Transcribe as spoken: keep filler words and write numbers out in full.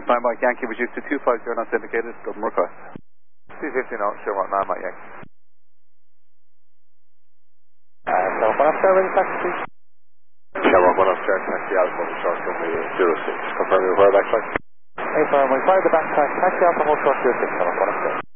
nine Mike Yankee, reduced to two five zero knots indicated, Dublin request. two fifty knots, Sherwood nine Mike Yankee. Uh, so one up there, ready taxi, please. Sherwood one up there, taxi Alpha, short runway zero six. Confirm your whereabouts, like? Hey, firm, we fired the back taxi, taxi Alpha, hold short zero six, one up there.